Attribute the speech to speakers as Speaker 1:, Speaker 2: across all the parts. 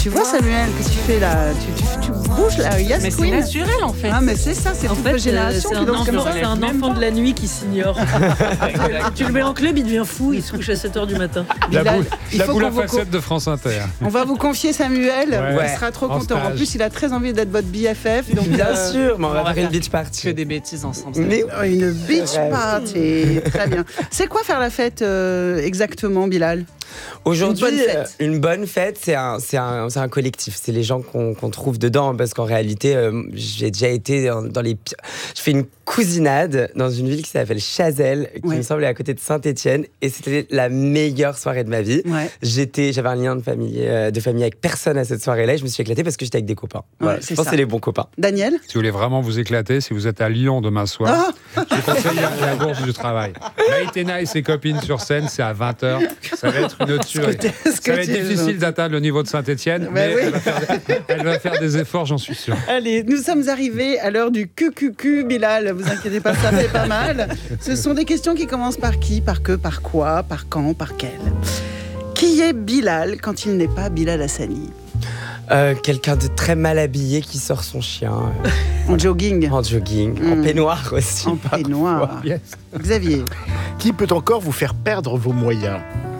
Speaker 1: Tu vois Samuel, qu'est-ce que tu fais là? Tu bouges là, Yes
Speaker 2: Mais
Speaker 1: Queen.
Speaker 2: c'est naturel en fait.
Speaker 1: Ah mais c'est ça, c'est toute la génération qui danse comme ça.
Speaker 3: C'est un enfant de la nuit qui s'ignore. Tu le mets en club, il devient fou, il se couche à 7h du matin.
Speaker 4: La
Speaker 1: il faut
Speaker 4: boule à
Speaker 1: qu'on vous
Speaker 4: facettes de France Inter.
Speaker 1: On va vous confier Samuel,
Speaker 4: Ouais.
Speaker 1: il sera trop
Speaker 4: En
Speaker 1: content. En
Speaker 4: stage.
Speaker 1: plus, il a très envie d'être votre BFF. Donc,
Speaker 5: Bien sûr, mais on va
Speaker 2: va
Speaker 5: faire une
Speaker 2: faire
Speaker 5: beach party.
Speaker 2: Que des bêtises ensemble.
Speaker 5: Mais
Speaker 1: Une beach
Speaker 5: Ouais.
Speaker 1: party, très bien. C'est quoi faire la fête exactement, Bilal?
Speaker 5: aujourd'hui,
Speaker 1: Une bonne fête.
Speaker 5: une bonne fête, c'est un collectif. C'est les gens qu'on trouve dedans. Parce qu'en réalité, j'ai déjà été dans les pires. Je fais une cousinade dans une ville qui s'appelle Chazelles, qui
Speaker 1: Ouais.
Speaker 5: me semble est à côté de Saint-Étienne. Et c'était la meilleure soirée de ma vie.
Speaker 1: Ouais.
Speaker 5: J'avais un lien de famille avec personne à cette soirée-là. Et je me suis éclatée parce que j'étais avec des copains. Voilà,
Speaker 1: c'est
Speaker 5: je pense
Speaker 1: ça.
Speaker 5: que c'est les bons copains.
Speaker 1: Daniel?
Speaker 4: Si vous voulez vraiment vous éclater, si vous êtes à Lyon demain soir, je vous conseille la bourse du travail. Maïtena et ses copines sur scène, c'est à 20h. Ça va être une tuerie. Ça va être difficile d'atteindre le niveau de Saint-Étienne, mais
Speaker 1: oui.
Speaker 4: elle va faire des efforts, j'en suis sûr.
Speaker 1: Allez, nous sommes arrivés à l'heure du QQQ, Bilal. Vous inquiétez pas, ça fait pas mal. Ce sont des questions qui commencent par qui, par que, par quoi, par quand, par quel. Qui est Bilal quand il n'est pas Bilal Hassani?
Speaker 5: Quelqu'un de très mal habillé qui sort son chien
Speaker 1: En jogging,
Speaker 5: en jogging, en peignoir aussi.
Speaker 1: en
Speaker 5: parfois.
Speaker 1: peignoir.
Speaker 4: Yes.
Speaker 1: Xavier?
Speaker 6: Qui peut encore vous faire perdre vos moyens?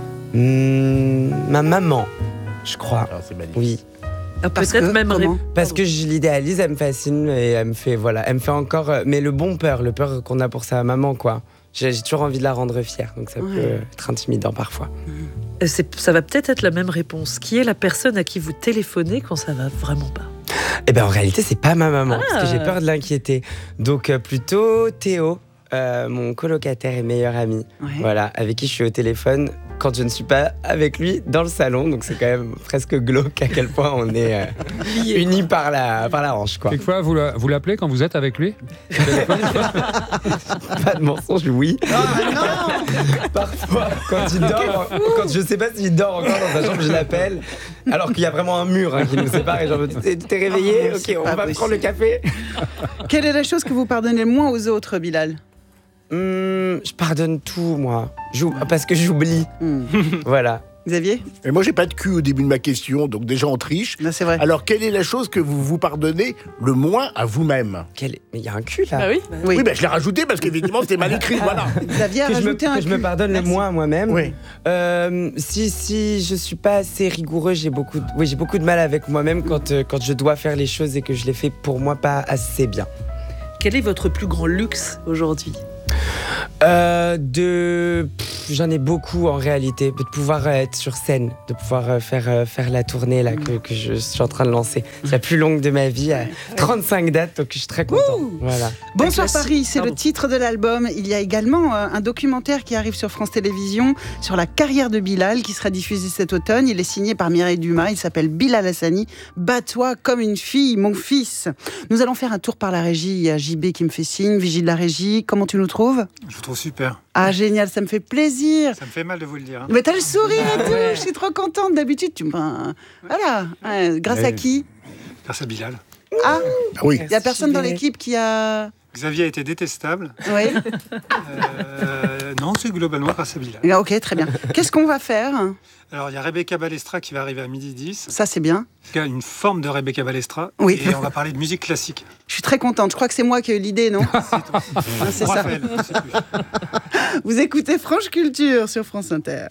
Speaker 5: Ma maman, je crois.
Speaker 6: Ah, c'est magnifique.
Speaker 5: Oui.
Speaker 1: Parce
Speaker 3: Peut-être
Speaker 1: que,
Speaker 3: même
Speaker 1: comment?
Speaker 5: Parce que je l'idéalise, elle me fascine et elle me fait encore. Mais le peur qu'on a pour sa maman, quoi. J'ai toujours envie de la rendre fière, donc ça
Speaker 1: Ouais.
Speaker 5: peut être intimidant parfois.
Speaker 3: Ça va peut-être être la même réponse. Qui est la personne à qui vous téléphonez quand ça va vraiment pas?
Speaker 5: Eh ben en réalité, c'est pas ma maman, parce que j'ai peur de l'inquiéter. Donc plutôt Théo, mon colocataire et meilleur ami,
Speaker 1: Ouais.
Speaker 5: voilà, avec qui je suis au téléphone quand je ne suis pas avec lui dans le salon. Donc c'est quand même presque glauque à quel point on est unis par la hanche, quoi.
Speaker 4: Quelquefois, vous l'appelez quand vous êtes avec lui?
Speaker 5: Pas de mensonge, oui. Parfois, quand il dort, quand je sais pas s'il dort encore dans sa chambre, je l'appelle. Alors qu'il y a vraiment un mur qui nous sépare. Et genre, t'es réveillé?
Speaker 1: c'est
Speaker 5: Ok,
Speaker 1: pas
Speaker 5: on va
Speaker 1: possible.
Speaker 5: prendre le café.
Speaker 1: Quelle est la chose que vous pardonnez le moins aux autres, Bilal?
Speaker 5: Je pardonne tout, moi. Parce que j'oublie. Voilà.
Speaker 1: Xavier?
Speaker 6: Et moi, j'ai pas de cul au début de ma question, donc déjà on triche.
Speaker 1: Non, c'est vrai.
Speaker 6: Alors, quelle est la chose que vous vous pardonnez le moins à vous-même?
Speaker 5: Mais il y a un cul là.
Speaker 2: Bah oui.
Speaker 1: Oui.
Speaker 6: Oui, ben je l'ai rajouté parce qu'évidemment c'était mal écrit, voilà.
Speaker 1: Xavier a
Speaker 5: Que
Speaker 1: rajouté un
Speaker 5: je me
Speaker 1: cul.
Speaker 5: pardonne le moins à moi-même.
Speaker 6: Oui.
Speaker 5: Si je suis pas assez rigoureux, j'ai beaucoup de mal avec moi-même quand je dois faire les choses et que je les fais pour moi pas assez bien.
Speaker 3: Quel est votre plus grand luxe aujourd'hui?
Speaker 5: J'en ai beaucoup en réalité, de pouvoir être sur scène, de pouvoir faire la tournée là que je suis en train de lancer. C'est la plus longue de ma vie, à 35 dates, donc je suis très content. Voilà.
Speaker 1: Bonsoir
Speaker 3: Avec la-
Speaker 1: Paris, c'est le
Speaker 3: Pardon.
Speaker 1: titre de l'album. Il y a également un documentaire qui arrive sur France Télévisions sur la carrière de Bilal qui sera diffusé cet automne. Il est signé par Mireille Dumas, il s'appelle Bilal Hassani. Bats-toi comme une fille, mon fils. Nous allons faire un tour par la régie. Il y a JB qui me fait signe, Vigie de la régie. Comment tu nous trouves?
Speaker 7: Je vous trouve super.
Speaker 1: Ah génial, ça me fait plaisir.
Speaker 7: Ça me fait mal de vous le dire. Hein.
Speaker 1: Mais t'as le sourire et tout,
Speaker 2: ouais.
Speaker 1: je suis trop contente. D'habitude, voilà. Grâce à qui?
Speaker 7: Grâce à Bilal.
Speaker 1: Ah,
Speaker 6: Ah oui.
Speaker 1: il y a personne dans l'équipe qui a...
Speaker 7: Xavier a été détestable.
Speaker 1: Oui.
Speaker 7: Non, c'est globalement grâce à Bilal.
Speaker 1: Ah, ok, très bien. Qu'est-ce qu'on va faire?
Speaker 7: Alors, il y a Rebecca Balestra qui va arriver à 12h10.
Speaker 1: Ça, c'est bien.
Speaker 7: Il y a une forme de Rebecca Balestra.
Speaker 1: Oui.
Speaker 7: Et on va parler de musique classique.
Speaker 1: Je suis très contente. Je crois que c'est moi qui ai eu l'idée, non? C'est ça.
Speaker 7: Raphaël, je sais plus.
Speaker 1: Vous écoutez Franche Culture sur France Inter.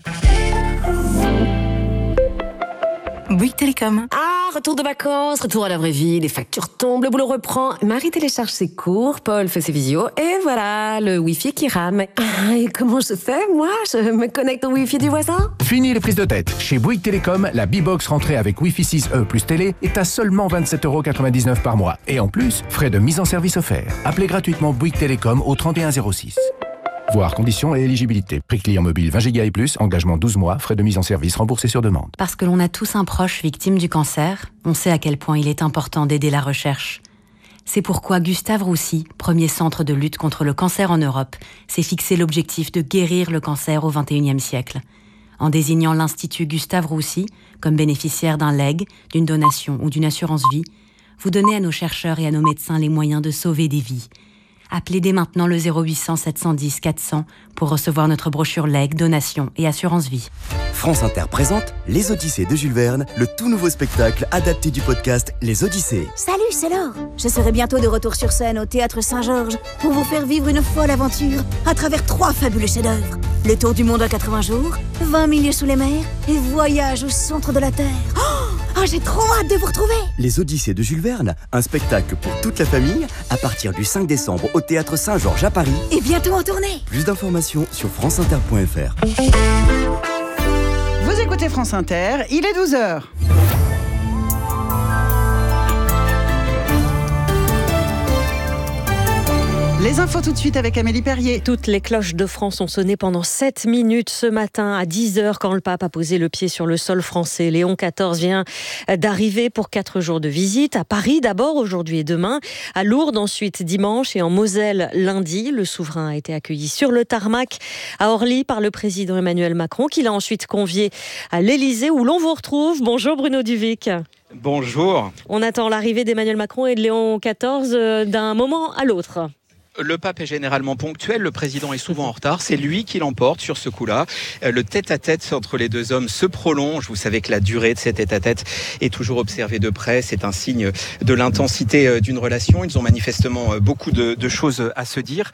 Speaker 8: Bouygues Télécom. Ah, retour de vacances, retour à la vraie vie, les factures tombent, le boulot reprend. Marie télécharge ses cours, Paul fait ses visios, et voilà, le Wi-Fi qui rame. Ah, et comment je fais, moi? Je me connecte au Wi-Fi du voisin?
Speaker 9: Fini les prises de tête. Chez Bouygues Télécom, la B-Box rentrée avec Wi-Fi 6E plus télé est à seulement 27,99 € par mois. Et en plus, frais de mise en service offerts. Appelez gratuitement Bouygues Télécom au 3106. Voir conditions et éligibilité. Prix client mobile 20 Go et plus, engagement 12 mois, frais de mise en service remboursés sur demande.
Speaker 10: Parce que l'on a tous un proche victime du cancer, on sait à quel point il est important d'aider la recherche. C'est pourquoi Gustave Roussy, premier centre de lutte contre le cancer en Europe, s'est fixé l'objectif de guérir le cancer au XXIe siècle. En désignant l'Institut Gustave Roussy comme bénéficiaire d'un legs, d'une donation ou d'une assurance vie, vous donnez à nos chercheurs et à nos médecins les moyens de sauver des vies. Appelez dès maintenant le 0800 710 400 pour recevoir notre brochure legs, donation et assurance vie.
Speaker 2: France Inter présente Les Odyssées de Jules Verne, le tout nouveau spectacle adapté du podcast Les Odyssées.
Speaker 11: Salut, c'est Laure. Je serai bientôt de retour sur scène au Théâtre Saint-Georges pour vous faire vivre une folle aventure à travers 3 fabuleux chefs-d'œuvre. Le tour du monde en 80 jours, 20 milieux sous les mers et voyage au centre de la Terre. Oh, j'ai trop hâte de vous retrouver.
Speaker 2: Les Odyssées de Jules Verne, un spectacle pour toute la famille à partir du 5 décembre au Théâtre Saint-Georges à Paris.
Speaker 11: Et bientôt en tournée.
Speaker 2: Plus d'informations sur franceinter.fr.
Speaker 1: Vous écoutez France Inter, il est 12h. Les infos tout de suite avec Amélie Perrier.
Speaker 12: Toutes les cloches de France ont sonné pendant 7 minutes ce matin à 10h quand le pape a posé le pied sur le sol français. Léon XIV vient d'arriver pour 4 jours de visite. À Paris d'abord, aujourd'hui et demain. À Lourdes ensuite dimanche et en Moselle lundi. Le souverain a été accueilli sur le tarmac à Orly par le président Emmanuel Macron qu'il a ensuite convié à l'Élysée où l'on vous retrouve. Bonjour Bruno Duvic.
Speaker 13: Bonjour.
Speaker 12: On attend l'arrivée d'Emmanuel Macron et de Léon XIV d'un moment à l'autre.
Speaker 13: Le pape est généralement ponctuel, le président est souvent en retard, c'est lui qui l'emporte sur ce coup-là. Le tête-à-tête entre les deux hommes se prolonge, vous savez que la durée de cet tête-à-tête est toujours observée de près, c'est un signe de l'intensité d'une relation. Ils ont manifestement beaucoup de choses à se dire.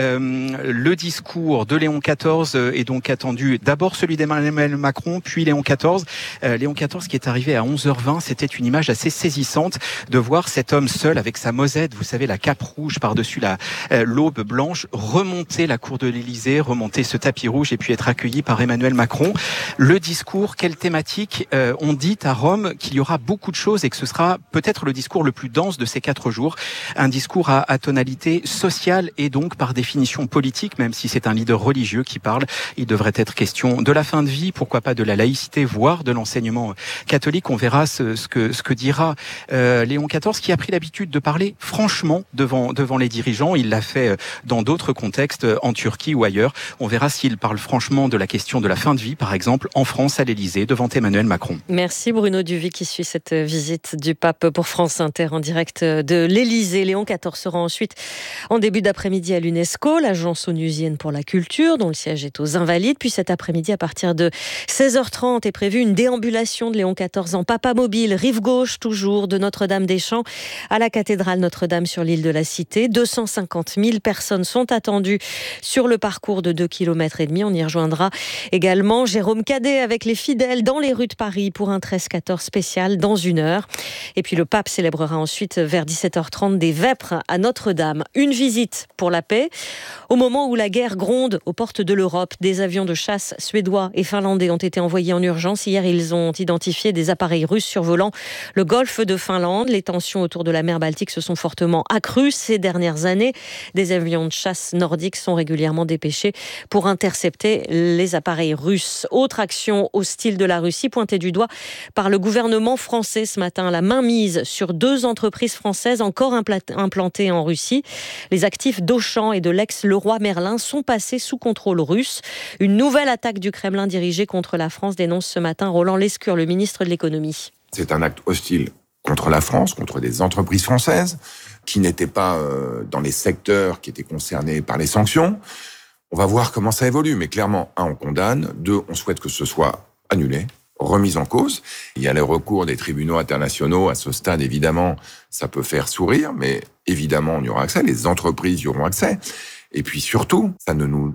Speaker 13: Le discours de Léon XIV est donc attendu, d'abord celui d'Emmanuel Macron, puis Léon XIV. Léon XIV qui est arrivé à 11h20, c'était une image assez saisissante de voir cet homme seul avec sa mosette, vous savez la cape rouge par-dessus l'aube blanche, remonter la cour de l'Élysée, remonter ce tapis rouge et puis être accueilli par Emmanuel Macron. Le discours, quelle thématique? On dit à Rome qu'il y aura beaucoup de choses et que ce sera peut-être le discours le plus dense de ces 4 jours. Un discours à tonalité sociale et donc par définition politique, même si c'est un leader religieux qui parle. Il devrait être question de la fin de vie, pourquoi pas de la laïcité, voire de l'enseignement catholique. On verra ce que dira Léon XIV qui a pris l'habitude de parler franchement devant les dirigeants. Il l'a fait dans d'autres contextes, en Turquie ou ailleurs. On verra s'il parle franchement de la question de la fin de vie, par exemple, en France, à l'Élysée, devant Emmanuel Macron.
Speaker 12: Merci Bruno Duvic qui suit cette visite du pape pour France Inter en direct de l'Élysée. Léon XIV sera ensuite en début d'après-midi à l'UNESCO, l'agence onusienne pour la culture, dont le siège est aux Invalides. Puis cet après-midi, à partir de 16h30, est prévue une déambulation de Léon XIV en papamobile, rive gauche toujours, de Notre-Dame-des-Champs à la cathédrale Notre-Dame sur l'île de la Cité. 250 000 personnes sont attendues sur le parcours de 2,5 km. On y rejoindra également Jérôme Cadet avec les fidèles dans les rues de Paris pour un 13-14 spécial dans 1 heure. Et puis le pape célébrera ensuite vers 17h30 des vêpres à Notre-Dame. Une visite pour la paix. Au moment où la guerre gronde aux portes de l'Europe, des avions de chasse suédois et finlandais ont été envoyés en urgence. Hier, ils ont identifié des appareils russes survolant le golfe de Finlande. Les tensions autour de la mer Baltique se sont fortement accrues ces dernières années. Des avions de chasse nordiques sont régulièrement dépêchés pour intercepter les appareils russes. Autre action hostile de la Russie, pointée du doigt par le gouvernement français ce matin. La mainmise sur 2 entreprises françaises encore implantées en Russie. Les actifs d'Auchan et de l'ex-Leroy Merlin sont passés sous contrôle russe. Une nouvelle attaque du Kremlin dirigée contre la France, dénonce ce matin Roland Lescure, le ministre de l'économie.
Speaker 14: C'est un acte hostile contre la France, contre des entreprises françaises qui n'étaient pas dans les secteurs qui étaient concernés par les sanctions. On va voir comment ça évolue, mais clairement, 1, on condamne, 2, on souhaite que ce soit annulé, remis en cause. Il y a les recours des tribunaux internationaux. À ce stade, évidemment, ça peut faire sourire, mais évidemment, on y aura accès. Les entreprises y auront accès. Et puis surtout, ça ne nous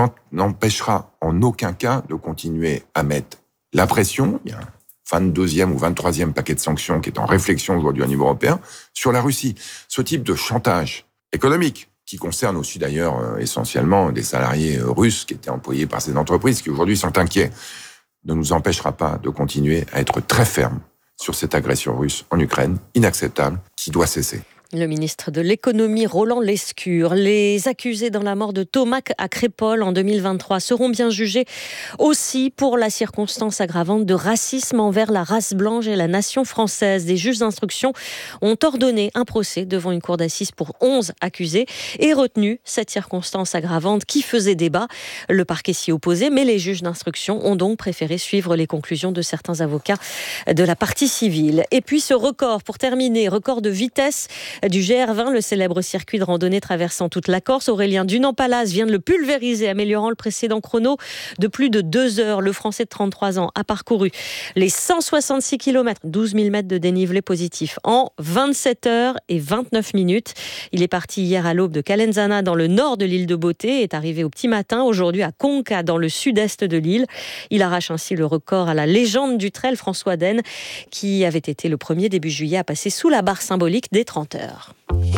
Speaker 14: empêchera en aucun cas de continuer à mettre la pression. Il y a un 22e ou 23e paquet de sanctions qui est en réflexion aujourd'hui au niveau européen sur la Russie. Ce type de chantage économique, qui concerne aussi d'ailleurs essentiellement des salariés russes qui étaient employés par ces entreprises, qui aujourd'hui sont inquiets, ne nous empêchera pas de continuer à être très fermes sur cette agression russe en Ukraine, inacceptable, qui doit cesser.
Speaker 12: Le ministre de l'économie Roland Lescure. Les accusés dans la mort de Thomas à Crépol en 2023 seront bien jugés aussi pour la circonstance aggravante de racisme envers la race blanche et la nation française. Des juges d'instruction ont ordonné un procès devant une cour d'assises pour 11 accusés et retenu cette circonstance aggravante qui faisait débat. Le parquet s'y opposait, mais les juges d'instruction ont donc préféré suivre les conclusions de certains avocats de la partie civile. Et puis ce record, pour terminer, record de vitesse du GR20, le célèbre circuit de randonnée traversant toute la Corse. Aurélien Dunant-Pallas vient de le pulvériser, améliorant le précédent chrono de plus de 2 heures. Le Français de 33 ans a parcouru les 166 km, 12 000 mètres de dénivelé positif en 27 heures et 29 minutes. Il est parti hier à l'aube de Calenzana dans le nord de l'île de Beauté et est arrivé au petit matin aujourd'hui à Conca dans le sud-est de l'île. Il arrache ainsi le record à la légende du trail François Den qui avait été le premier début juillet à passer sous la barre symbolique des 30 heures.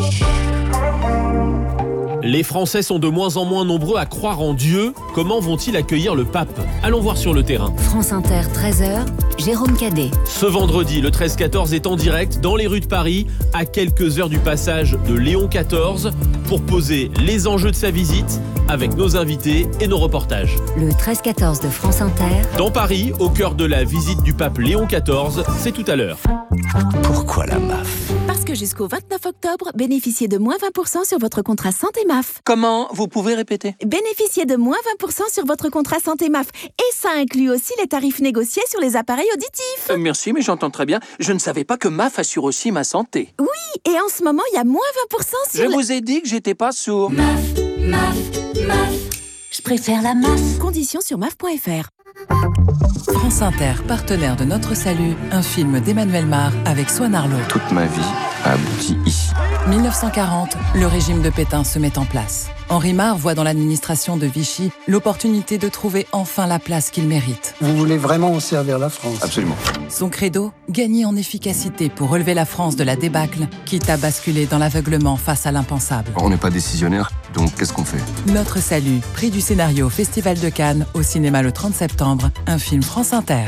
Speaker 15: Les Français sont de moins en moins nombreux à croire en Dieu. Comment vont-ils accueillir le pape ? Allons voir sur le terrain.
Speaker 10: France Inter, 13h, Jérôme Cadet.
Speaker 15: Ce vendredi, le 13-14 est en direct dans les rues de Paris, à quelques heures du passage de Léon XIV, pour poser les enjeux de sa visite avec nos invités et nos reportages.
Speaker 10: Le 13-14 de France Inter.
Speaker 15: Dans Paris, au cœur de la visite du pape Léon XIV, c'est tout à l'heure.
Speaker 2: Pourquoi la MAF ?
Speaker 16: Parce que jusqu'au 29 octobre, bénéficiez de moins 20% sur votre contrat santé MAF.
Speaker 17: Comment ? Vous pouvez répéter ?
Speaker 16: Bénéficiez de moins 20% sur votre contrat santé MAF. Et ça inclut aussi les tarifs négociés sur les appareils auditifs.
Speaker 17: Merci, mais j'entends très bien. Je ne savais pas que MAF assure aussi ma santé.
Speaker 16: Oui, et en ce moment, il y a moins 20% sur
Speaker 17: Je vous ai dit que j'étais pas sourd.
Speaker 16: MAF. Je préfère la MAF. Conditions sur MAF.fr.
Speaker 18: France Inter, partenaire de Notre Salut, un film d'Emmanuel Mar avec Swan Arlo.
Speaker 19: Toute ma vie a abouti ici.
Speaker 18: 1940, le régime de Pétain se met en place. Henri Mar voit dans l'administration de Vichy l'opportunité de trouver enfin la place qu'il mérite.
Speaker 20: Vous voulez vraiment servir la France ?
Speaker 19: Absolument.
Speaker 18: Son credo, gagner en efficacité pour relever la France de la débâcle, quitte à basculer dans l'aveuglement face à l'impensable.
Speaker 19: On n'est pas décisionnaire, donc qu'est-ce qu'on fait ?
Speaker 18: Notre Salut, prix du scénario Festival de Cannes, au cinéma le 30 septembre, un film France Inter.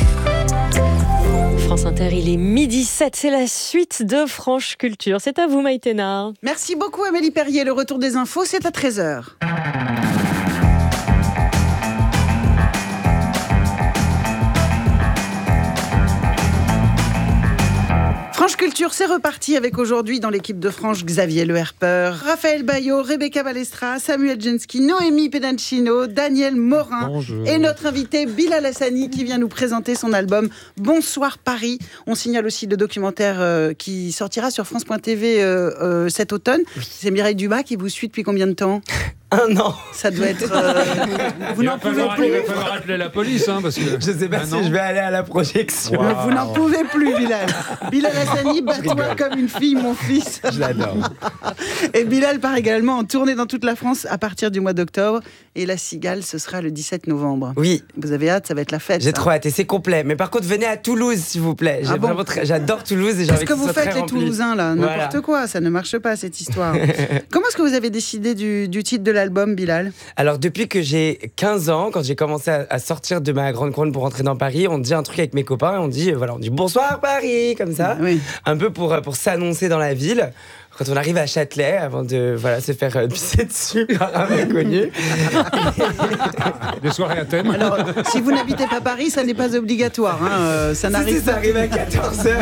Speaker 12: France Inter, il est 12h07, c'est la suite de Franche Culture. C'est à vous Maïtena.
Speaker 1: Merci beaucoup Amélie Perrier, le retour des infos, c'est à 13h. Franche Culture, c'est reparti avec aujourd'hui dans l'équipe de Franche Xavier Le Herpeur, Raphaël Baillot, Rebecca Balestra, Samuel Jensky, Noémie Pedancino, Daniel Morin. Bonjour. Et notre invité Bilal Hassani qui vient nous présenter son album Bonsoir Paris. On signale aussi le documentaire qui sortira sur France.tv cet automne. C'est Mireille Dumas qui vous suit depuis combien de temps ?
Speaker 5: 1 an.
Speaker 1: Ça doit être... Vous n'en pouvez plus.
Speaker 4: Il va falloir appeler la police, parce que...
Speaker 5: Je sais pas si je vais aller à la projection.
Speaker 1: Wow. Vous n'en pouvez plus, Bilal. Bilal Hassani, bats-toi comme une fille, mon fils.
Speaker 5: Je l'adore.
Speaker 1: Et Bilal part également en tournée dans toute la France à partir du mois d'octobre. Et la Cigale, ce sera le 17 novembre.
Speaker 5: Oui.
Speaker 1: Vous avez hâte, ça va être la fête.
Speaker 5: J'ai trop hâte et c'est complet. Mais par contre, venez à Toulouse, s'il vous plaît. J'adore Toulouse et j'ai envie que ce soit très rempli. Qu'est-ce que vous faites, les Toulousains,
Speaker 1: là ? N'importe quoi, ça ne marche pas, cette histoire. Comment est-ce que vous avez décidé du titre de l'album, Bilal ?
Speaker 5: Alors, depuis que j'ai 15 ans, quand j'ai commencé à sortir de ma grande couronne pour rentrer dans Paris, on dit un truc avec mes copains et on dit bonsoir Paris, comme ça. Oui. Un peu pour s'annoncer dans la ville. Quand on arrive à Châtelet, avant de se faire pisser dessus par un inconnu.
Speaker 4: Des soirées à thème.
Speaker 1: Alors, si vous n'habitez pas Paris, ça n'est pas obligatoire. Ça n'arrive
Speaker 5: ça arrive à 14h.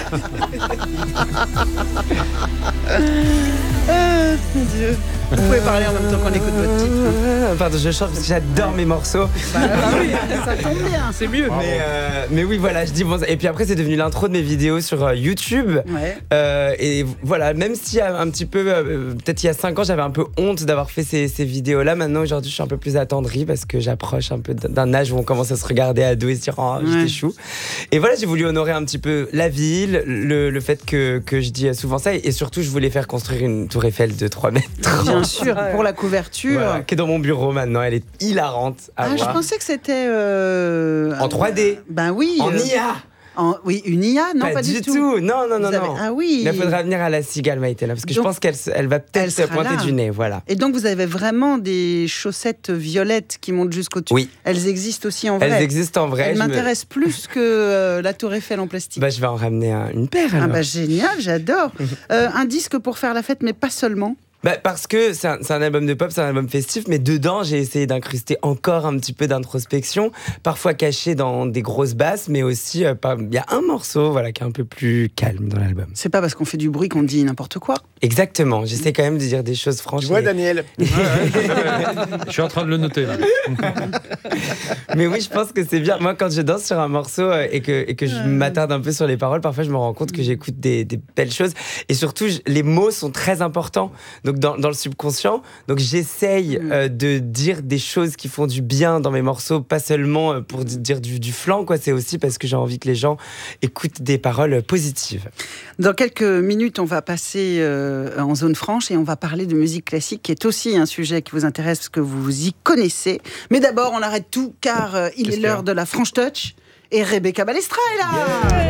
Speaker 1: Mon Dieu. Vous pouvez parler en même temps qu'on écoute votre titre.
Speaker 5: Pardon, je chante parce que j'adore mes morceaux.
Speaker 1: Oui, ça tombe bien.
Speaker 5: C'est mieux. Mais oui, voilà, je dis bon. Et puis après, c'est devenu l'intro de mes vidéos sur YouTube. Ouais. Et voilà, même s'il y a un petit peu, peut-être il y a 5 ans, j'avais un peu honte d'avoir fait ces vidéos-là. Maintenant, aujourd'hui, je suis un peu plus attendrie parce que j'approche un peu d'un âge où on commence à se regarder à dos et se dire oh, j'étais chou. Et voilà, j'ai voulu honorer un petit peu la ville, le fait que je dis souvent ça. Et surtout, je voulais faire construire une tour Eiffel de 3 mètres.
Speaker 1: Bien sûr, pour la couverture.
Speaker 5: Voilà, qui est dans mon bureau maintenant, elle est hilarante à voir.
Speaker 1: Je pensais que c'était...
Speaker 5: En 3D.
Speaker 1: Ben oui.
Speaker 5: En IA.
Speaker 1: Oui, une IA, non, pas du tout.
Speaker 5: Non.
Speaker 1: Ah oui.
Speaker 5: Il faudra venir à la Cigale, Maïtena, parce que je pense qu'elle va peut-être se pointer du nez, voilà.
Speaker 1: Et donc, vous avez vraiment des chaussettes violettes qui montent jusqu'au-dessus.
Speaker 5: Oui.
Speaker 1: Elles existent aussi en vrai.
Speaker 5: Elles existent en vrai.
Speaker 1: Elles m'intéressent plus que la Tour Eiffel en plastique.
Speaker 5: Je vais en ramener une paire, alors.
Speaker 1: Génial, j'adore. Un disque pour faire la fête, mais pas seulement.
Speaker 5: Parce que c'est un album de pop, c'est un album festif, mais dedans, j'ai essayé d'incruster encore un petit peu d'introspection, parfois caché dans des grosses basses, mais aussi, il y a un morceau qui est un peu plus calme dans l'album.
Speaker 1: C'est pas parce qu'on fait du bruit qu'on dit n'importe quoi.
Speaker 5: Exactement, j'essaie quand même de dire des choses franches.
Speaker 6: Tu vois, Daniel?
Speaker 4: Je suis en train de le noter, là.
Speaker 5: Mais oui, je pense que c'est bien. Moi, quand je danse sur un morceau et que je m'attarde un peu sur les paroles, parfois je me rends compte que j'écoute des belles choses. Et surtout, les mots sont très importants. Donc dans le subconscient. Donc j'essaye de dire des choses qui font du bien dans mes morceaux, pas seulement pour dire du flan, quoi. C'est aussi parce que j'ai envie que les gens écoutent des paroles positives.
Speaker 1: Dans quelques minutes, on va passer en zone franche et on va parler de musique classique, qui est aussi un sujet qui vous intéresse parce que vous y connaissez. Mais d'abord, on arrête tout car il est l'heure de la Franche Touch et Rebecca Balestra est là.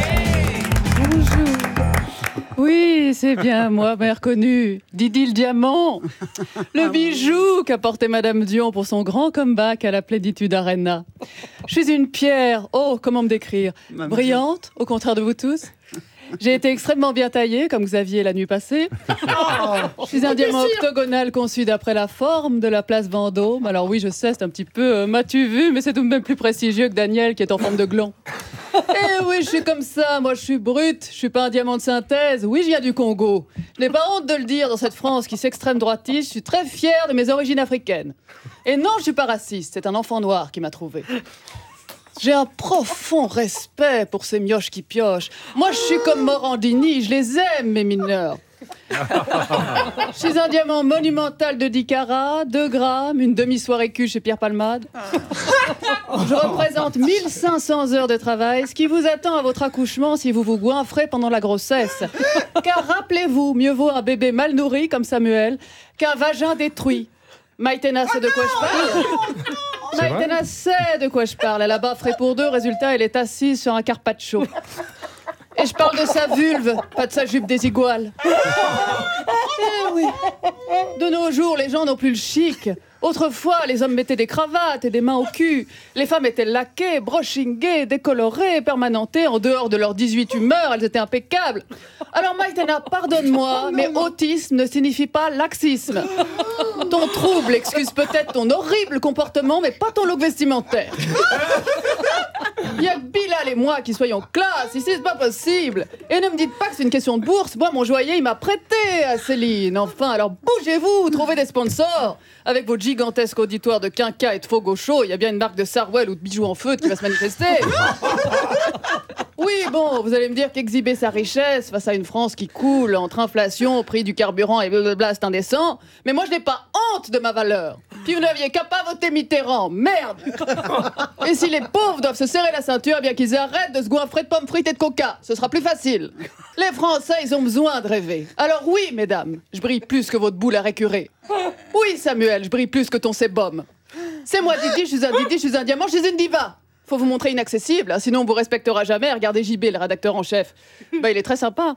Speaker 21: Bonjour. Oui, c'est bien moi, mère connue. Didi le diamant. Le bijou qu'a porté Madame Dion pour son grand comeback à la Plénitude Arena. Je suis une pierre, comment me décrire? Brillante, au contraire de vous tous. J'ai été extrêmement bien taillée, comme Xavier la nuit passée. Je suis un diamant octogonal conçu d'après la forme de la place Vendôme. Alors oui, je sais, c'est un petit peu m'as-tu vu, mais c'est tout de même plus prestigieux que Daniel qui est en forme de gland. Eh oui, je suis comme ça, moi je suis brute, je suis pas un diamant de synthèse. Oui, je viens du Congo. Je n'ai pas honte de le dire dans cette France qui s'extrême droitiste, je suis très fière de mes origines africaines. Et non, je suis pas raciste, c'est un enfant noir qui m'a trouvée. J'ai un profond respect pour ces mioches qui piochent. Moi, je suis comme Morandini, je les aime, mes mineurs. Je suis un diamant monumental de 10 carats, 2 grammes, une demi-soirée cul chez Pierre Palmade. Je représente 1500 heures de travail, ce qui vous attend à votre accouchement si vous vous goinfrez pendant la grossesse. Car rappelez-vous, mieux vaut un bébé mal nourri comme Samuel qu'un vagin détruit. Maïtena sait de quoi je parle. Maïtena sait de quoi je parle. Elle a bafferé pour 2, résultat, elle est assise sur un carpaccio. Et je parle de sa vulve, pas de sa jupe désiguale. Eh oui. De nos jours, les gens n'ont plus le chic. Autrefois, les hommes mettaient des cravates et des mains au cul. Les femmes étaient laquées, brushingées, décolorées, permanentées. En dehors de leurs 18 humeurs, elles étaient impeccables. Alors Maïtena, pardonne-moi, mais autisme ne signifie pas laxisme. Ton trouble excuse peut-être ton horrible comportement, mais pas ton look vestimentaire. Il y a que Bilal et moi qui soyons classe, ici c'est pas possible. Et ne me dites pas que c'est une question de bourse, moi mon joaillier il m'a prêté à Céline. Enfin, alors bougez-vous, trouvez des sponsors. Avec votre gigantesque auditoire de quinca et de faux gauchos, il y a bien une marque de Sarwell ou de bijoux en feutre qui va se manifester. Oui, bon, vous allez me dire qu'exhiber sa richesse face à une France qui coule entre inflation, prix du carburant et blablabla, c'est indécent. Mais moi, je n'ai pas honte de ma valeur. Puis vous n'aviez qu'à pas voter Mitterrand, merde. Et si les pauvres doivent se serrer la ceinture, eh bien qu'ils arrêtent de se goinfrer de pommes frites et de coca. Ce sera plus facile. Les Français, ils ont besoin de rêver. Alors oui, mesdames, je brille plus que votre boule à récurer. Oui, Samuel, je brille plus que ton sébum. C'est moi, Didi, je suis un Didi, je suis un diamant, je suis une diva. Faut vous montrer inaccessible, hein, sinon on vous respectera jamais. Regardez JB, le rédacteur en chef. Bah, il est très sympa.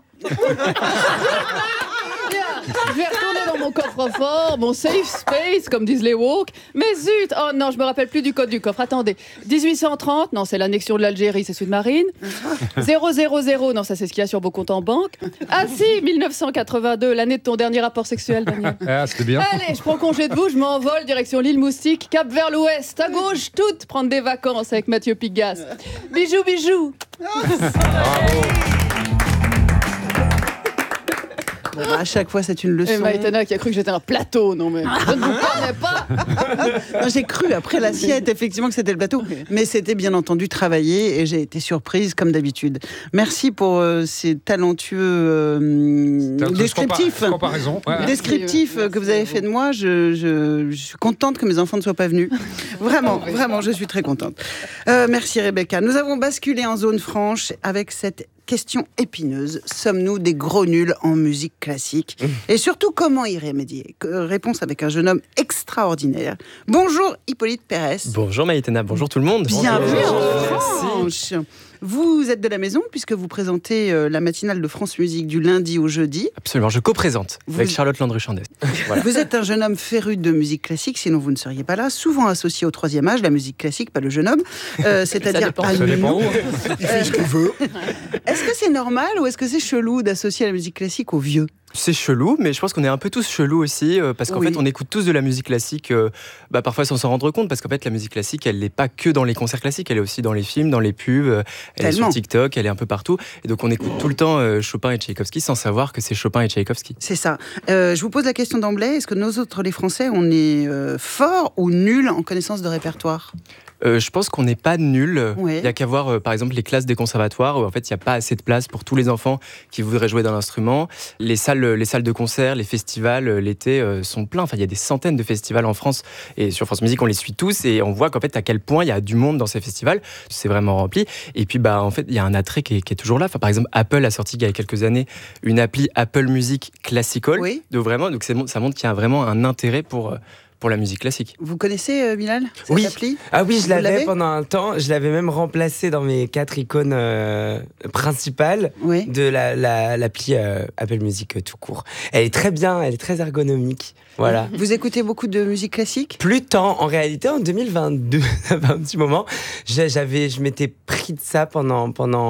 Speaker 21: Je vais retourner dans mon coffre-fort, mon safe space, comme disent les woke. Mais zut, oh non, je me rappelle plus du code du coffre. Attendez, 1830, non, c'est l'annexion de l'Algérie, c'est Sud-Marine. 000, non, ça c'est ce qu'il y a sur vos comptes en banque. Ah si, 1982, l'année de ton dernier rapport sexuel, Daniel.
Speaker 4: Ah, c'était bien.
Speaker 21: Allez, je prends congé de vous, je m'envole, direction l'île Moustique, cap vers l'ouest, à gauche, toute, prendre des vacances avec Mathieu Pigasse. Bijou, bijou.
Speaker 4: Bravo.
Speaker 1: Bon, bah, à chaque fois, c'est une leçon.
Speaker 21: Et Maïtena qui a cru que j'étais un plateau, non mais je ne vous connais pas.
Speaker 1: Non, j'ai cru après l'assiette effectivement que c'était le plateau, mais c'était bien entendu travaillé et j'ai été surprise comme d'habitude. Merci pour ces talentueux descriptifs, descriptifs que vous avez fait de moi. Je suis contente que mes enfants ne soient pas venus. Vraiment, vraiment, je suis très contente. Merci Rebecca. Nous avons basculé en zone franche avec cette question épineuse. Sommes-nous des gros nuls en musique classique? Et surtout, comment y remédier? Réponse avec un jeune homme extraordinaire. Bonjour Hippolyte Pérez.
Speaker 22: Bonjour Maïtena, bonjour tout le monde.
Speaker 1: Bienvenue en France. Vous êtes de la maison puisque vous présentez la matinale de France Musique du lundi au jeudi.
Speaker 22: Absolument, je co-présente avec Charlotte Landru-Chandès. Voilà.
Speaker 1: Vous êtes un jeune homme féru de musique classique, sinon vous ne seriez pas là. Souvent associé au troisième âge, la musique classique, pas le jeune homme. C'est-à-dire à nous.
Speaker 6: Il fait ce qu'il veut.
Speaker 1: Est-ce que c'est normal ou est-ce que c'est chelou d'associer la musique classique aux vieux?
Speaker 22: C'est chelou, mais je pense qu'on est un peu tous chelous aussi, parce qu'en fait, on écoute tous de la musique classique, parfois sans s'en rendre compte, parce qu'en fait, la musique classique, elle n'est pas que dans les concerts classiques, elle est aussi dans les films, dans les pubs, elle est sur TikTok, elle est un peu partout. Et donc, on écoute tout le temps Chopin et Tchaïkovski sans savoir que c'est Chopin et Tchaïkovski.
Speaker 1: C'est ça. Je vous pose la question d'emblée, est-ce que nous autres, les Français, on est forts ou nuls en connaissance de répertoire ?
Speaker 22: Je pense qu'on n'est pas nuls. Il y a qu'à voir, par exemple, les classes des conservatoires où en fait il n'y a pas assez de place pour tous les enfants qui voudraient jouer dans l'instrument. Les salles de concert, les festivals l'été sont pleins. Enfin, il y a des centaines de festivals en France et sur France Musique, on les suit tous et on voit qu'en fait à quel point il y a du monde dans ces festivals. C'est vraiment rempli. Et puis en fait, il y a un attrait qui est toujours là. Enfin, par exemple, Apple a sorti il y a quelques années une appli Apple Music Classical. Donc ça montre qu'il y a vraiment un intérêt pour la musique classique.
Speaker 1: Vous connaissez, Bilal, cette appli ?
Speaker 5: Ah oui, je l'avais pendant un temps. Je l'avais même remplacée dans mes 4 icônes principales de l'appli Apple Music tout court. Elle est très bien, elle est très ergonomique. Voilà.
Speaker 1: Vous écoutez beaucoup de musique classique ?
Speaker 5: Plus tant. En réalité, en 2022, ça fait un petit moment, je m'étais pris de ça pendant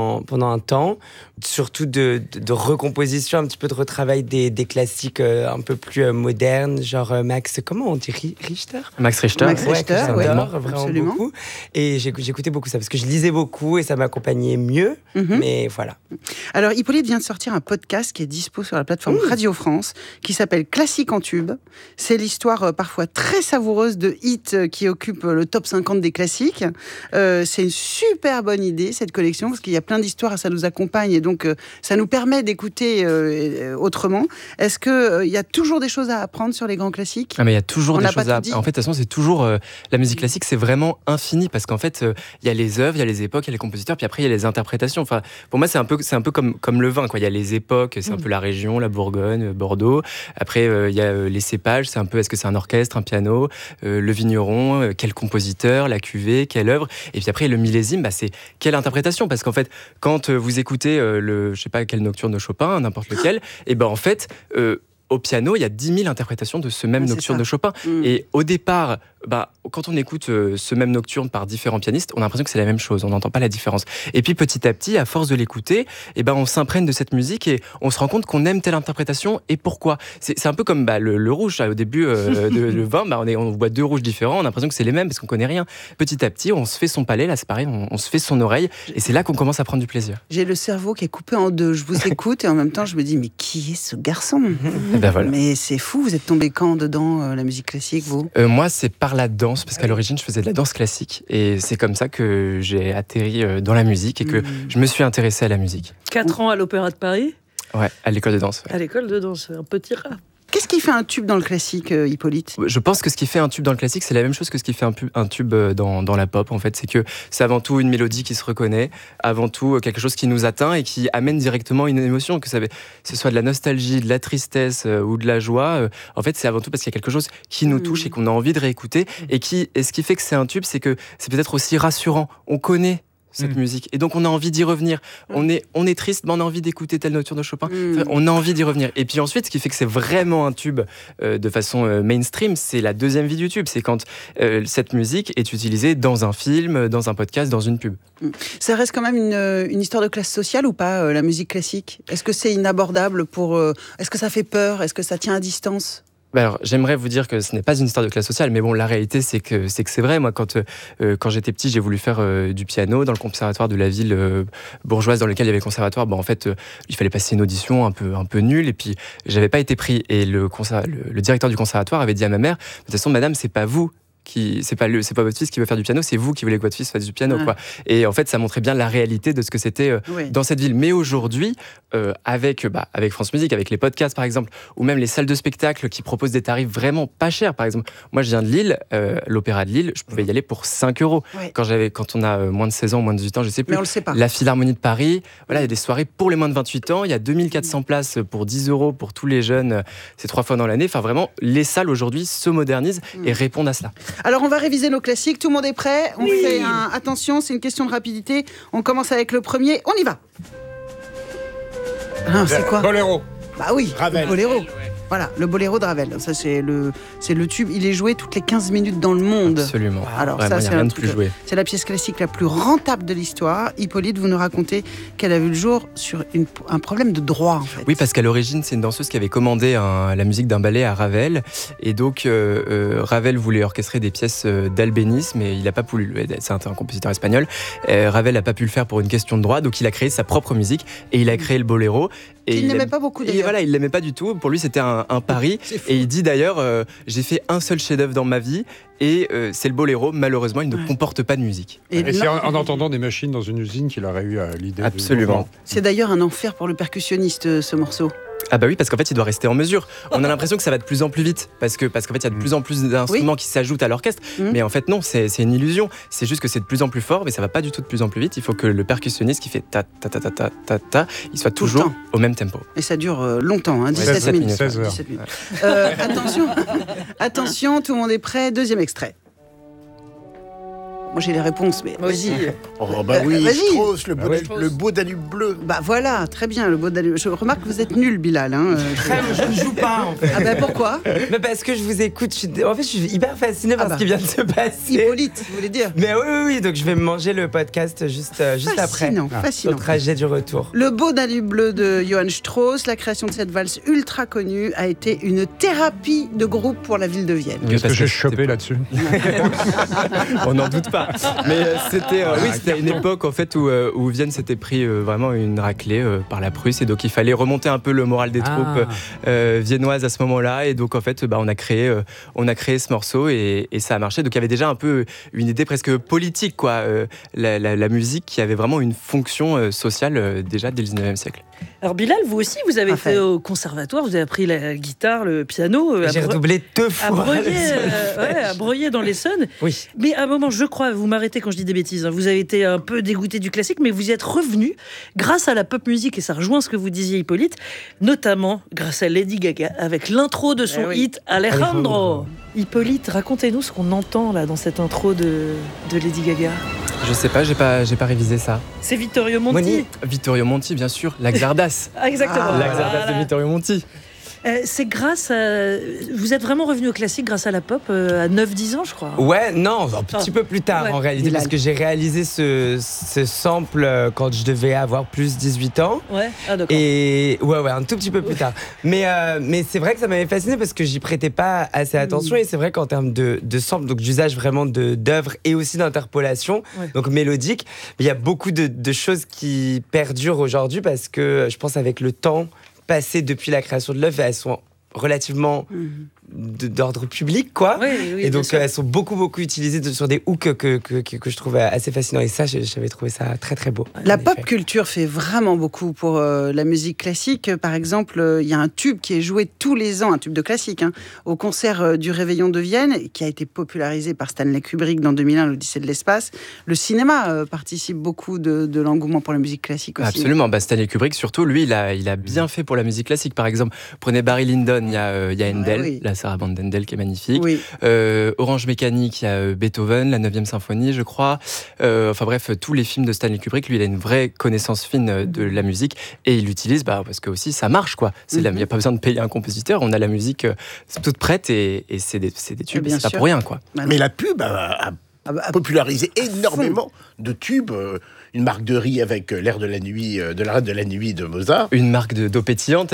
Speaker 5: un temps, surtout de recomposition, un petit peu de retravail des classiques un peu plus modernes, genre Max, comment on dit, Richter ?
Speaker 22: Max Richter.
Speaker 5: J'adore vraiment beaucoup. Et j'écoutais beaucoup ça, parce que je lisais beaucoup et ça m'accompagnait mieux, mais voilà.
Speaker 1: Alors, Hippolyte vient de sortir un podcast qui est dispo sur la plateforme Radio France, qui s'appelle Classique en tube. C'est l'histoire parfois très savoureuse de hits qui occupent le top 50 des classiques. C'est une super bonne idée, cette collection, parce qu'il y a plein d'histoires, ça nous accompagne et donc ça nous permet d'écouter autrement. Est-ce qu'il y a toujours des choses à apprendre sur les grands classiques ?
Speaker 22: Mais il y a toujours des choses à apprendre. En fait, de toute façon, c'est toujours... la musique classique, c'est vraiment infini, parce qu'en fait, il y a les œuvres, il y a les époques, il y a les compositeurs, puis après, il y a les interprétations. Enfin, pour moi, c'est un peu comme le vin, quoi. Il y a les époques, c'est un peu la région, la Bourgogne, Bordeaux. Après, il y a les cépages, c'est un peu, est-ce que c'est un orchestre, un piano, le vigneron, quel compositeur, la cuvée, quelle œuvre, et puis après le millésime, c'est quelle interprétation, parce qu'en fait quand vous écoutez je sais pas quel nocturne de Chopin, n'importe lequel, et en fait au piano, il y a 10 000 interprétations de ce même nocturne de Chopin. Et au départ, quand on écoute ce même nocturne par différents pianistes, on a l'impression que c'est la même chose, on n'entend pas la différence. Et puis petit à petit, à force de l'écouter, on s'imprègne de cette musique et on se rend compte qu'on aime telle interprétation et pourquoi. C'est un peu comme le rouge, au début le vin, on boit 2 rouges différents, on a l'impression que c'est les mêmes parce qu'on connaît rien. Petit à petit, on se fait son palais, là c'est pareil, on se fait son oreille et c'est là qu'on commence à prendre du plaisir.
Speaker 1: J'ai le cerveau qui est coupé en deux, je vous écoute et en même temps je me dis mais qui est ce garçon ?
Speaker 22: Voilà.
Speaker 1: Mais c'est fou, vous êtes tombé quand dedans, la musique classique, vous ?
Speaker 22: Moi, c'est par la danse, parce qu'à l'origine, je faisais de la danse classique. Et c'est comme ça que j'ai atterri dans la musique et que je me suis intéressé à la musique.
Speaker 3: 4 ans à l'Opéra de Paris ?
Speaker 22: Ouais, à l'école de danse. Ouais.
Speaker 3: À l'école de danse, un petit rat.
Speaker 1: Qu'est-ce qui fait un tube dans le classique, Hippolyte ?
Speaker 22: Je pense que ce qui fait un tube dans le classique, c'est la même chose que ce qui fait un tube dans la pop, en fait. C'est que c'est avant tout une mélodie qui se reconnaît, avant tout quelque chose qui nous atteint et qui amène directement une émotion, que ce soit de la nostalgie, de la tristesse ou de la joie. En fait, c'est avant tout parce qu'il y a quelque chose qui nous touche et qu'on a envie de réécouter. Et ce qui fait que c'est un tube, c'est que c'est peut-être aussi rassurant. On connaît cette musique. Et donc, on a envie d'y revenir. On est triste, mais on a envie d'écouter telle nocturne de Chopin. On a envie d'y revenir. Et puis ensuite, ce qui fait que c'est vraiment un tube de façon mainstream, c'est la deuxième vie du tube. C'est quand cette musique est utilisée dans un film, dans un podcast, dans une pub.
Speaker 1: Ça reste quand même une histoire de classe sociale ou pas, la musique classique ? Est-ce que c'est inabordable est-ce que ça fait peur ? Est-ce que ça tient à distance ?
Speaker 22: Alors, j'aimerais vous dire que ce n'est pas une histoire de classe sociale, mais bon, la réalité, c'est que c'est vrai. Moi, quand j'étais petit, j'ai voulu faire du piano dans le conservatoire de la ville bourgeoise dans lequel il y avait le conservatoire. En fait, il fallait passer une audition un peu nulle, et puis j'avais pas été pris. Et le directeur du conservatoire avait dit à ma mère, de toute façon, madame, c'est pas vous. C'est pas votre fils qui veut faire du piano, c'est vous qui voulez que votre fils fasse du piano, quoi. Et en fait, ça montrait bien la réalité de ce que c'était dans cette ville. Mais aujourd'hui, avec France Musique, avec les podcasts par exemple, ou même les salles de spectacle qui proposent des tarifs vraiment pas chers. Par exemple, moi je viens de Lille, l'Opéra de Lille, je pouvais y aller pour 5 €. Quand on a moins de 16 ans, moins de 18 ans, je sais plus.
Speaker 1: Mais on le sait pas.
Speaker 22: La Philharmonie de Paris, voilà, il y a des soirées pour les moins de 28 ans, il y a 2400 places pour 10 € pour tous les jeunes, c'est 3 fois dans l'année. Enfin vraiment, les salles aujourd'hui se modernisent et répondent à cela.
Speaker 1: Alors, on va réviser nos classiques. Tout le monde est prêt ? On fait attention, c'est une question de rapidité. On commence avec le premier. On y va. C'est quoi ?
Speaker 6: Boléro.
Speaker 1: Bah oui,
Speaker 6: Ravel.
Speaker 1: Boléro. Voilà, le boléro de Ravel. Ça, c'est le tube. Il est joué toutes les 15 minutes dans le monde.
Speaker 22: Absolument.
Speaker 1: Alors,
Speaker 22: vraiment,
Speaker 1: ça,
Speaker 22: il n'y a
Speaker 1: c'est
Speaker 22: rien
Speaker 1: un
Speaker 22: de plus
Speaker 1: truc.
Speaker 22: joué.
Speaker 1: C'est la pièce classique la plus rentable de l'histoire. Hippolyte, vous nous racontez qu'elle a vu le jour sur un problème de droit, en fait.
Speaker 22: Oui, parce qu'à l'origine, c'est une danseuse qui avait commandé la musique d'un ballet à Ravel. Et donc, Ravel voulait orchestrer des pièces d'Albéniz, mais il n'a pas pu. C'est un compositeur espagnol. Ravel n'a pas pu le faire pour une question de droit, donc il a créé sa propre musique et il a créé le boléro. Et
Speaker 1: il n'aimait pas beaucoup, d'ailleurs.
Speaker 22: Et voilà, il l'aimait pas du tout. Pour lui, c'était un pari. Et il dit d'ailleurs, j'ai fait un seul chef-d'œuvre dans ma vie, et c'est le boléro. Malheureusement, il ne comporte pas de musique.
Speaker 4: Et c'est en entendant des machines dans une usine qu'il aurait eu l'idée.
Speaker 22: Absolument.
Speaker 1: C'est d'ailleurs un enfer pour le percussionniste, ce morceau.
Speaker 22: Ah bah oui, parce qu'en fait, il doit rester en mesure. On a l'impression que ça va de plus en plus vite, parce qu'en fait, il y a de plus en plus d'instruments qui s'ajoutent à l'orchestre. Mais en fait, non, c'est une illusion. C'est juste que c'est de plus en plus fort, mais ça va pas du tout de plus en plus vite. Il faut que le percussionniste qui fait ta ta ta ta ta ta ta, il soit toujours au même tempo.
Speaker 1: Et ça dure longtemps, 17 minutes.
Speaker 22: 16 heures.
Speaker 1: 17 minutes. Attention, tout le monde est prêt. Deuxième extrait. Moi j'ai les réponses, mais vas-y.
Speaker 6: Oh bah oui,
Speaker 1: vas-y.
Speaker 6: Strauss, le beau Danube bleu.
Speaker 1: Bah voilà, très bien, le beau Danube. Je remarque que vous êtes nul, Bilal.
Speaker 5: Je ne joue pas en fait.
Speaker 1: Ah bah pourquoi?
Speaker 5: Mais parce que je vous écoute. En fait, je suis hyper fascinée par ce qui vient de se passer.
Speaker 1: Hippolyte, vous voulez dire?
Speaker 5: Mais oui. Donc je vais manger le podcast juste après.
Speaker 1: Fascinant.
Speaker 5: Au trajet du retour.
Speaker 1: Le beau Danube bleu de Johann Strauss, la création de cette valse ultra connue, a été une thérapie de groupe pour la ville de Vienne.
Speaker 4: Qu'est-ce que j'ai chopé là-dessus?
Speaker 22: On n'en doute pas. Mais c'était à une époque en fait où Vienne s'était pris vraiment une raclée par la Prusse, et donc il fallait remonter un peu le moral des troupes viennoises à ce moment-là, et donc en fait on a créé ce morceau et ça a marché. Donc il y avait déjà un peu une idée presque politique, quoi, la musique qui avait vraiment une fonction sociale déjà dès le 19e siècle.
Speaker 3: Alors Bilal, vous aussi, vous avez fait au conservatoire, vous avez appris la guitare, le piano.
Speaker 5: J'ai redoublé 2 fois.
Speaker 3: À Breuillet dans l'Essonne.
Speaker 5: Oui.
Speaker 3: Mais à un moment, je crois, vous m'arrêtez quand je dis des bêtises, hein, vous avez été un peu dégoûté du classique, mais vous y êtes revenu grâce à la pop musique, et ça rejoint ce que vous disiez, Hippolyte, notamment grâce à Lady Gaga, avec l'intro de son hit Alejandro. Hippolyte, racontez-nous ce qu'on entend là dans cette intro de Lady Gaga.
Speaker 22: Je sais pas, j'ai pas révisé ça.
Speaker 3: C'est Vittorio Monti.
Speaker 22: Vittorio Monti, bien sûr, la Xardas.
Speaker 3: Exactement.
Speaker 22: La Xardas de Vittorio Monti.
Speaker 3: C'est grâce à... Vous êtes vraiment revenu au classique grâce à la pop à 9-10 ans, je crois.
Speaker 5: Ouais, non, un petit peu plus tard en réalité, parce que j'ai réalisé ce sample quand je devais avoir plus 18 ans.
Speaker 3: Ouais, d'accord.
Speaker 5: Et ouais, un tout petit peu plus tard. Mais c'est vrai que ça m'avait fasciné parce que j'y prêtais pas assez attention, et c'est vrai qu'en termes de sample, donc d'usage vraiment d'œuvres et aussi d'interpolation, donc mélodique, il y a beaucoup de choses qui perdurent aujourd'hui, parce que je pense avec le temps passées depuis la création de l'œuvre, elles sont relativement d'ordre public, quoi. Et donc elles sont beaucoup utilisées sur des hooks que je trouve assez fascinants. Et ça, j'avais trouvé ça très très beau.
Speaker 1: La pop culture fait vraiment beaucoup pour la musique classique. Par exemple, il y a un tube qui est joué tous les ans, un tube de classique, au concert du Réveillon de Vienne, qui a été popularisé par Stanley Kubrick dans 2001, l'Odyssée de l'espace. Le cinéma participe beaucoup de l'engouement pour la musique classique aussi.
Speaker 22: Absolument. Stanley Kubrick, surtout, lui, il a bien fait pour la musique classique. Par exemple, prenez Barry Lyndon, il y a Handel, la sarabande d'Handel qui est magnifique. Orange Mécanique, il y a Beethoven, la 9e symphonie, je crois. Enfin bref, tous les films de Stanley Kubrick, lui, il a une vraie connaissance fine de la musique, et il l'utilise parce que aussi ça marche, quoi. Il n'y a pas besoin de payer un compositeur, on a la musique toute prête, et c'est des tubes, c'est pas pour rien, quoi.
Speaker 6: Mais la pub a popularisé énormément de tubes. Une marque de riz avec l'air de la nuit, de Mozart.
Speaker 22: Une marque d'eau pétillante